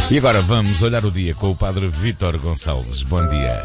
E agora vamos olhar o dia com o Padre Vítor Gonçalves. Bom dia.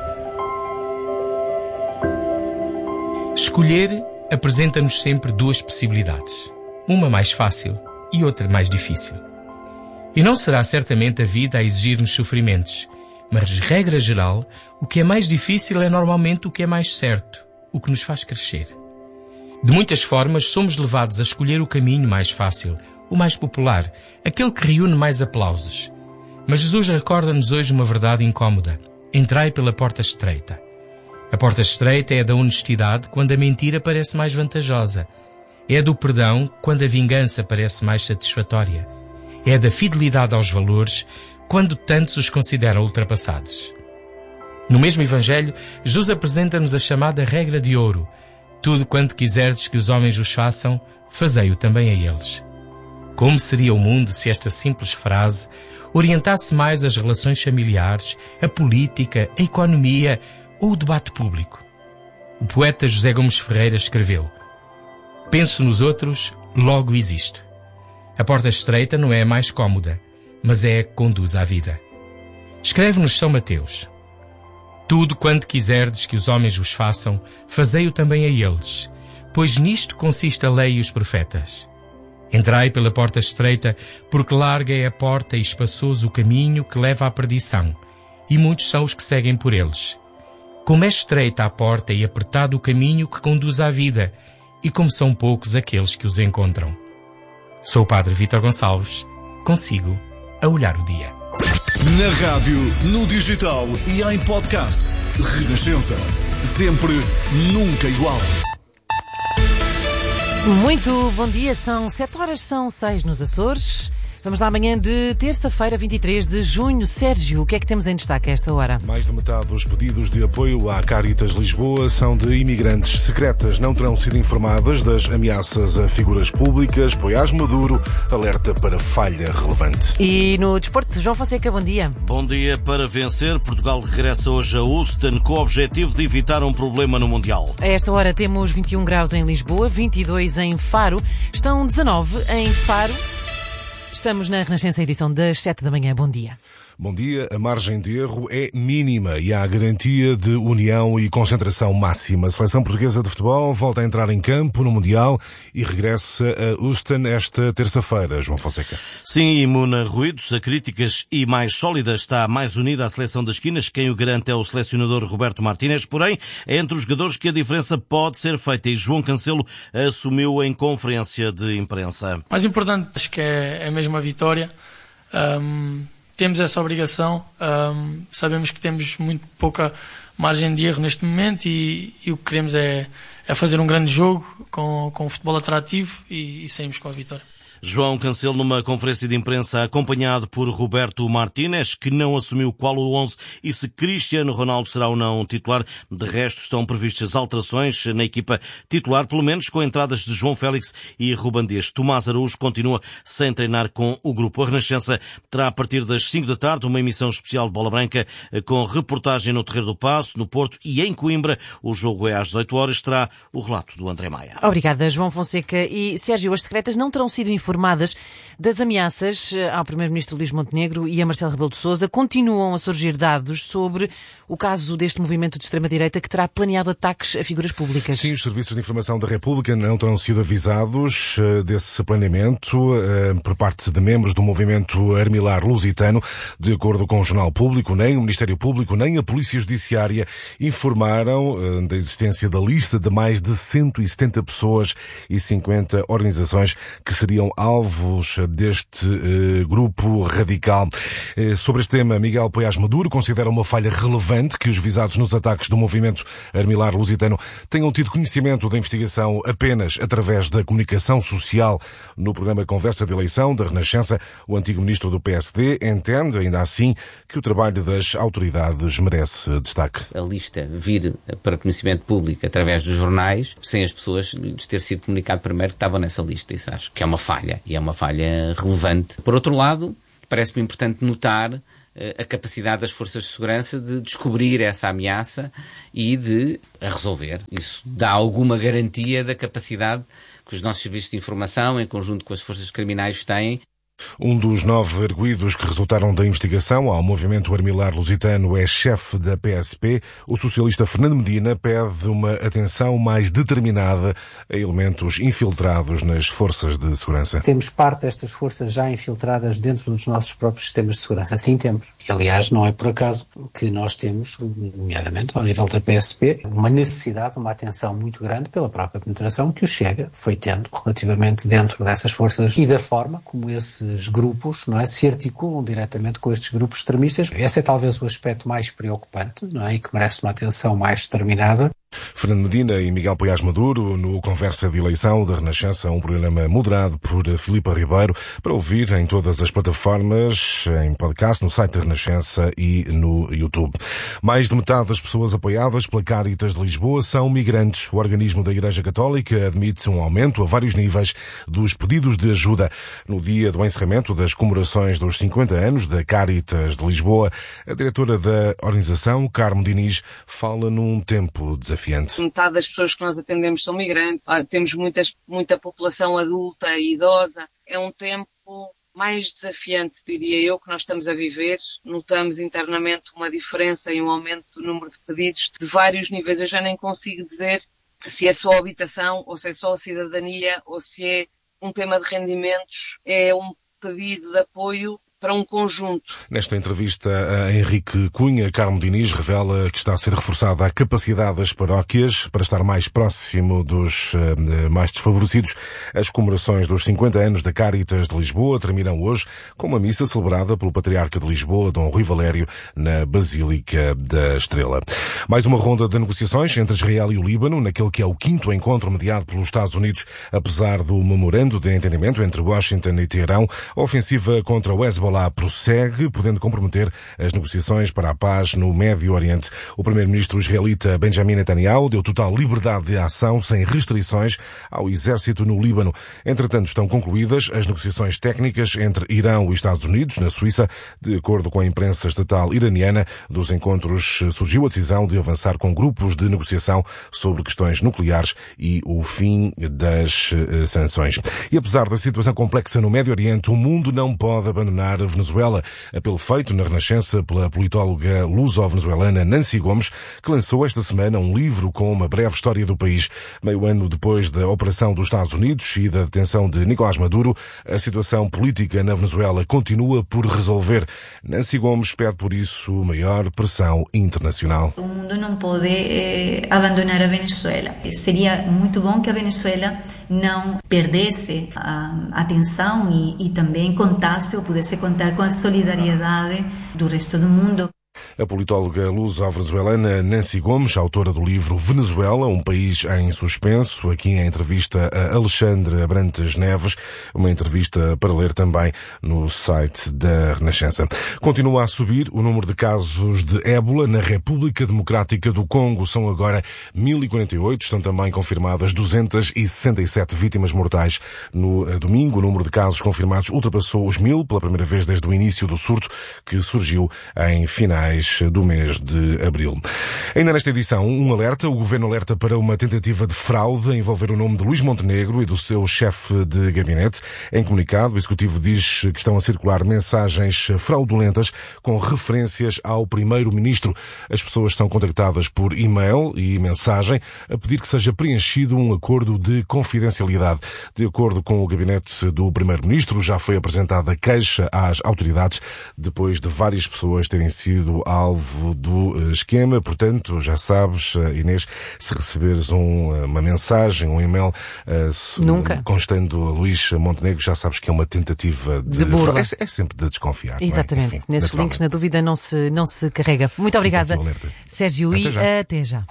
Escolher apresenta-nos sempre duas possibilidades. Uma mais fácil e outra mais difícil. E não será certamente a vida a exigir-nos sofrimentos, mas, regra geral, o que é mais difícil é normalmente o que é mais certo, o que nos faz crescer. De muitas formas, somos levados a escolher o caminho mais fácil, o mais popular, aquele que reúne mais aplausos. Mas Jesus recorda-nos hoje uma verdade incómoda. Entrai pela porta estreita. A porta estreita é a da honestidade quando a mentira parece mais vantajosa. É a do perdão quando a vingança parece mais satisfatória. É a da fidelidade aos valores quando tantos os consideram ultrapassados. No mesmo Evangelho, Jesus apresenta-nos a chamada regra de ouro. Tudo quanto quiserdes que os homens vos façam, fazei-o também a eles. Como seria o mundo se esta simples frase orientasse mais as relações familiares, a política, a economia ou o debate público? O poeta José Gomes Ferreira escreveu: penso nos outros, logo existo. A porta estreita não é a mais cómoda, mas é a que conduz à vida. Escreve-nos São Mateus: tudo quanto quiserdes que os homens vos façam, fazei-o também a eles, pois nisto consiste a lei e os profetas. Entrai pela porta estreita, porque larga é a porta e espaçoso o caminho que leva à perdição, e muitos são os que seguem por eles. Como é estreita a porta e apertado o caminho que conduz à vida, e como são poucos aqueles que os encontram. Sou o Padre Vítor Gonçalves, consigo a olhar o dia. Na rádio, no digital e em podcast. Renascença. Sempre, nunca igual. Muito bom dia, são 7 horas, são 6 nos Açores. Vamos lá amanhã de terça-feira, 23 de junho. Sérgio, o que é que temos em destaque a esta hora? Mais de metade dos pedidos de apoio à Caritas Lisboa são de imigrantes secretas. Não terão sido informadas das ameaças a figuras públicas. Poiás Maduro alerta para falha relevante. E no desporto, João Fonseca, bom dia. Bom dia. Para vencer, Portugal regressa hoje a Houston com o objetivo de evitar um problema no Mundial. A esta hora temos 21 graus em Lisboa, 22 em Faro, estão 19 em Faro. Estamos na Renascença, edição das 7 da manhã. Bom dia. Bom dia. A margem de erro é mínima e há garantia de união e concentração máxima. A seleção portuguesa de futebol volta a entrar em campo no Mundial e regressa a Houston esta terça-feira. João Fonseca. Sim, imune a ruídos, a críticas e mais sólida, está mais unida à seleção das esquinas. Quem o garante é o selecionador Roberto Martínez. Porém, é entre os jogadores que a diferença pode ser feita e João Cancelo assumiu em conferência de imprensa. Mais importante, acho que é mesmo a vitória. Temos essa obrigação, sabemos que temos muito pouca margem de erro neste momento e o que queremos é fazer um grande jogo com um futebol atrativo e sairmos com a vitória. João Cancelo numa conferência de imprensa acompanhado por Roberto Martínez, que não assumiu qual o 11 e se Cristiano Ronaldo será ou não titular. De resto, estão previstas alterações na equipa titular, pelo menos com entradas de João Félix e Ruben Dias. Tomás Araújo continua sem treinar com o grupo. A Renascença terá a partir das 5 da tarde uma emissão especial de Bola Branca com reportagem no Terreiro do Paço, no Porto e em Coimbra. O jogo é às 18 horas, terá o relato do André Maia. Obrigada, João Fonseca. E, Sérgio, as secretas não terão sido informadas das ameaças ao Primeiro-Ministro Luís Montenegro e a Marcelo Rebelo de Sousa. Continuam a surgir dados sobre o caso deste movimento de extrema-direita que terá planeado ataques a figuras públicas. Sim, os serviços de informação da República não terão sido avisados desse planeamento por parte de membros do movimento Armilar Lusitano. De acordo com o Jornal Público, nem o Ministério Público nem a Polícia Judiciária informaram da existência da lista de mais de 170 pessoas e 50 organizações que seriam alvos deste grupo radical. Sobre este tema, Miguel Poiás Maduro considera uma falha relevante que os visados nos ataques do movimento Armilar Lusitano tenham tido conhecimento da investigação apenas através da comunicação social. No programa Conversa de Eleição da Renascença, o antigo ministro do PSD entende, ainda assim, que o trabalho das autoridades merece destaque. A lista vir para conhecimento público através dos jornais, sem as pessoas lhes ter sido comunicado primeiro que estavam nessa lista. Isso acho que é uma falha, e é uma falha relevante. Por outro lado, parece-me importante notar a capacidade das forças de segurança de descobrir essa ameaça e de a resolver. Isso dá alguma garantia da capacidade que os nossos serviços de informação, em conjunto com as forças criminais, têm. Um dos 9 arguidos que resultaram da investigação ao movimento Armilar Lusitano é chefe da PSP. O socialista Fernando Medina pede uma atenção mais determinada a elementos infiltrados nas forças de segurança. Temos parte destas forças já infiltradas dentro dos nossos próprios sistemas de segurança. Sim, temos. E, aliás, não é por acaso que nós temos, nomeadamente ao nível da PSP, uma necessidade, uma atenção muito grande pela própria penetração que o Chega foi tendo relativamente dentro dessas forças e da forma como esses grupos, não é, se articulam diretamente com estes grupos extremistas. Esse é talvez o aspecto mais preocupante, não é, e que merece uma atenção mais determinada. Fernando Medina e Miguel Poiás Maduro no Conversa de Eleição da Renascença, um programa moderado por Filipa Ribeiro, para ouvir em todas as plataformas, em podcast, no site da Renascença e no YouTube. Mais de metade das pessoas apoiadas pela Cáritas de Lisboa são migrantes. O organismo da Igreja Católica admite um aumento a vários níveis dos pedidos de ajuda. No dia do encerramento das comemorações dos 50 anos da Cáritas de Lisboa, a diretora da organização, Carmo Diniz, fala num tempo desafiante. Metade das pessoas que nós atendemos são migrantes, temos muita população adulta e idosa. É um tempo mais desafiante, diria eu, que nós estamos a viver. Notamos internamente uma diferença e um aumento do número de pedidos de vários níveis. Eu já nem consigo dizer se é só a habitação, ou se é só a cidadania, ou se é um tema de rendimentos. É um pedido de apoio para um conjunto. Nesta entrevista a Henrique Cunha, Carmo Diniz revela que está a ser reforçada a capacidade das paróquias para estar mais próximo dos mais desfavorecidos. As comemorações dos 50 anos da Cáritas de Lisboa terminam hoje com uma missa celebrada pelo Patriarca de Lisboa, Dom Rui Valério, na Basílica da Estrela. Mais uma ronda de negociações entre Israel e o Líbano, naquele que é o 5º encontro mediado pelos Estados Unidos, apesar do memorando de entendimento entre Washington e Teherão. A ofensiva contra o Hezbollah prossegue, podendo comprometer as negociações para a paz no Médio Oriente. O primeiro-ministro israelita Benjamin Netanyahu deu total liberdade de ação sem restrições ao exército no Líbano. Entretanto, estão concluídas as negociações técnicas entre Irão e Estados Unidos, na Suíça. De acordo com a imprensa estatal iraniana, dos encontros surgiu a decisão de avançar com grupos de negociação sobre questões nucleares e o fim das sanções. E apesar da situação complexa no Médio Oriente, o mundo não pode abandonar a Venezuela. Apelo feito na Renascença pela politóloga luso-venezuelana Nancy Gomes, que lançou esta semana um livro com uma breve história do país. Meio ano depois da operação dos Estados Unidos e da detenção de Nicolás Maduro, a situação política na Venezuela continua por resolver. Nancy Gomes pede, por isso, maior pressão internacional. O mundo não pode abandonar a Venezuela. Seria muito bom que a Venezuela não perdesse a atenção e também contasse ou pudesse contar com a solidariedade do resto do mundo. A politóloga luso-venezuelana Nancy Gomes, autora do livro Venezuela, um país em suspenso, aqui em entrevista a Alexandre Abrantes Neves, uma entrevista para ler também no site da Renascença. Continua a subir o número de casos de ébola na República Democrática do Congo. São agora 1048, estão também confirmadas 267 vítimas mortais. No domingo, o número de casos confirmados ultrapassou os 1000 pela primeira vez desde o início do surto, que surgiu em finais do mês de abril. Ainda nesta edição, um alerta. O Governo alerta para uma tentativa de fraude a envolver o nome de Luís Montenegro e do seu chefe de gabinete. Em comunicado, o Executivo diz que estão a circular mensagens fraudulentas com referências ao Primeiro-Ministro. As pessoas são contactadas por e-mail e mensagem a pedir que seja preenchido um acordo de confidencialidade. De acordo com o gabinete do Primeiro-Ministro, já foi apresentada queixa às autoridades depois de várias pessoas terem sido alvo do esquema. Portanto, já sabes, Inês, se receberes uma mensagem, um e-mail constando Luís Montenegro, já sabes que é uma tentativa de burla. É sempre de desconfiar. Exatamente. Enfim, nesses links, na dúvida, não se carrega. Muito obrigada, Sérgio, e até já.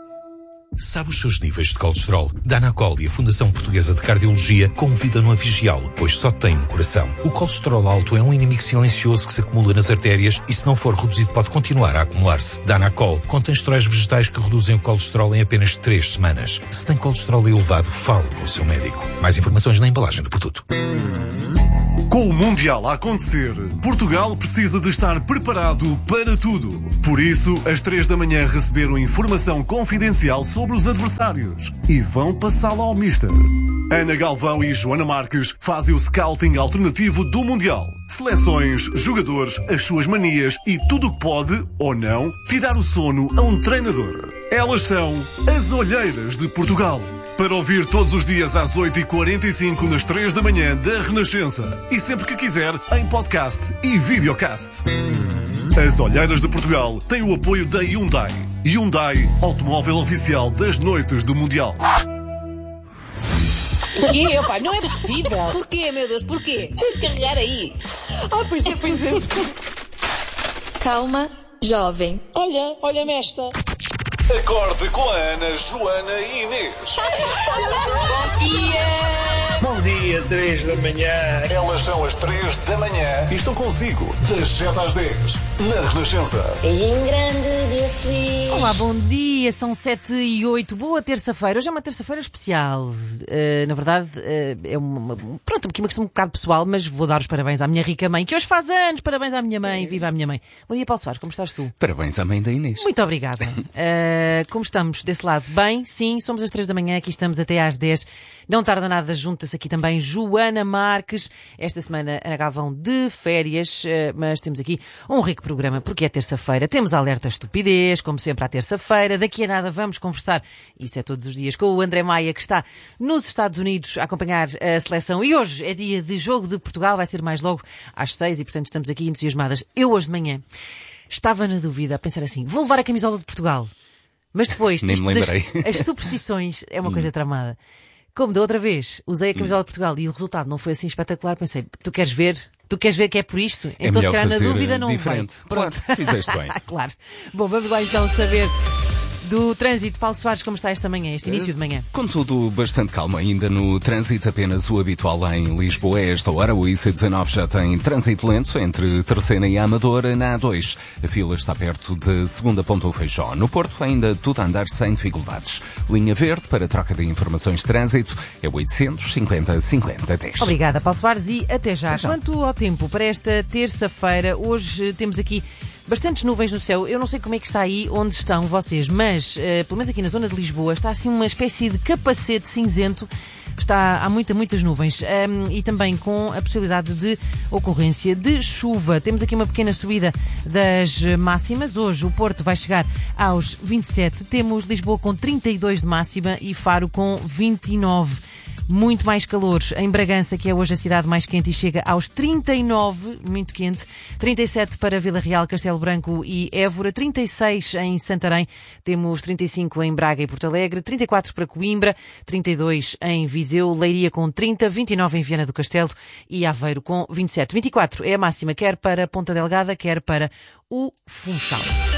Sabe os seus níveis de colesterol? Danacol e a Fundação Portuguesa de Cardiologia convidam-no a vigiá-lo, pois só tem um coração. O colesterol alto é um inimigo silencioso que se acumula nas artérias e, se não for reduzido, pode continuar a acumular-se. Danacol contém esteróis vegetais que reduzem o colesterol em apenas 3 semanas. Se tem colesterol elevado, fale com o seu médico. Mais informações na embalagem do produto. Com o Mundial a acontecer, Portugal precisa de estar preparado para tudo. Por isso, às 3 da manhã receberam informação confidencial sobre os adversários e vão passá-la ao Mister. Ana Galvão e Joana Marques fazem o scouting alternativo do Mundial. Seleções, jogadores, as suas manias e tudo o que pode, ou não, tirar o sono a um treinador. Elas são as Olheiras de Portugal. Para ouvir todos os dias às 8h45 nas 3 da manhã da Renascença. E sempre que quiser, em podcast e videocast. As Olheiras de Portugal têm o apoio da Hyundai. Hyundai, automóvel oficial das noites do Mundial. Porquê? Opa, não é possível. Porquê, meu Deus, porquê? Tens de carregar aí. Pois é. Calma, jovem. Olha-me esta. Acorde com a Ana, Joana e Inês. Bom dia! Bom dia, 3 da manhã. Elas são as 3 da manhã e estão consigo das 7 às 10 na Renascença. Beijinho grande, dia feliz. Olá, bom dia, são 7h08, boa terça-feira. Hoje é uma terça-feira especial. Na verdade, é uma questão um bocado pessoal, mas vou dar os parabéns à minha rica mãe, que hoje faz anos. Parabéns à minha mãe, viva a minha mãe. Bom dia, Paulo Soares, como estás tu? Parabéns à mãe da Inês. Muito obrigada. Como estamos desse lado? Bem, sim, somos às 3 da manhã, aqui estamos até às 10. Não tarda nada, junta-se aqui também Joana Marques. Esta semana Ana Galvão de férias, mas temos aqui um rico programa, porque é terça-feira. Temos alerta estupidez, como sempre à terça-feira. Daqui a nada vamos conversar, isso é todos os dias, com o André Maia, que está nos Estados Unidos a acompanhar a seleção. E hoje é dia de jogo de Portugal, vai ser mais logo às 6 e, portanto, estamos aqui entusiasmadas. Eu hoje de manhã estava na dúvida a pensar assim, vou levar a camisola de Portugal. Mas depois, nem me lembrei. As superstições é uma coisa tramada. Como da outra vez, usei a camisola de Portugal e o resultado não foi assim espetacular, pensei, tu queres ver que é por isto? Então se calhar na dúvida não vai. Pronto, fizeste bem. Claro. Bom, vamos lá então saber do trânsito. Paulo Soares, como está esta manhã, este início de manhã? Contudo, bastante calmo ainda no trânsito, apenas o habitual em Lisboa. A esta hora, o IC19 já tem trânsito lento entre Terceira e Amadora. Na A2, a fila está perto da segunda ponta do Feijó. No Porto, ainda tudo a andar sem dificuldades. Linha verde para troca de informações de trânsito é 850-50-10. Obrigada, Paulo Soares, e até já. Quanto ao tempo para esta terça-feira, hoje temos aqui bastantes nuvens no céu. Eu não sei como é que está aí onde estão vocês, mas pelo menos aqui na zona de Lisboa está assim uma espécie de capacete cinzento. Há muitas nuvens e também com a possibilidade de ocorrência de chuva. Temos aqui uma pequena subida das máximas. Hoje o Porto vai chegar aos 27. Temos Lisboa com 32 de máxima e Faro com 29. Muito mais calor em Bragança, que é hoje a cidade mais quente, e chega aos 39, muito quente. 37 para Vila Real, Castelo Branco e Évora. 36 em Santarém. Temos 35 em Braga e Porto Alegre. 34 para Coimbra. 32 em Viseu. Leiria com 30. 29 em Viana do Castelo e Aveiro com 27. 24 é a máxima, quer para Ponta Delgada, quer para o Funchal.